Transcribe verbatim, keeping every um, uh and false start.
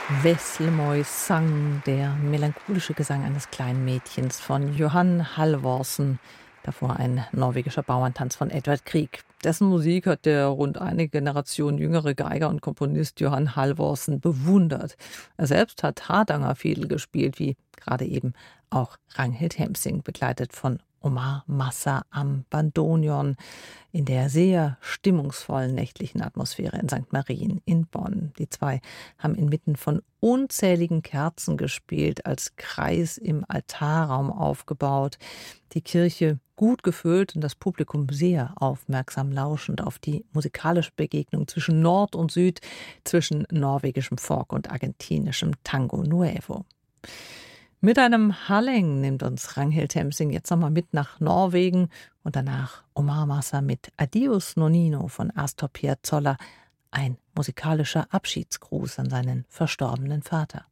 Veslemøy sang, der melancholische Gesang eines kleinen Mädchens von Johan Halvorsen. Davor ein norwegischer Bauerntanz von Edvard Grieg. Dessen Musik hat der rund eine Generation jüngere Geiger und Komponist Johan Halvorsen bewundert. Er selbst hat Hardanger-Fiedel gespielt, wie gerade eben auch Ragnhild Hemsing, begleitet von Omar Massa am Bandoneon in der sehr stimmungsvollen nächtlichen Atmosphäre in Sankt Marien in Bonn. Die zwei haben inmitten von unzähligen Kerzen gespielt, als Kreis im Altarraum aufgebaut. Die Kirche gut gefüllt und das Publikum sehr aufmerksam lauschend auf die musikalische Begegnung zwischen Nord und Süd, zwischen norwegischem Folk und argentinischem Tango Nuevo. Mit einem Halleng nimmt uns Ragnhild Hemsing jetzt nochmal mit nach Norwegen und danach Omar Massa mit Adios Nonino von Astor Piazzolla, ein musikalischer Abschiedsgruß an seinen verstorbenen Vater.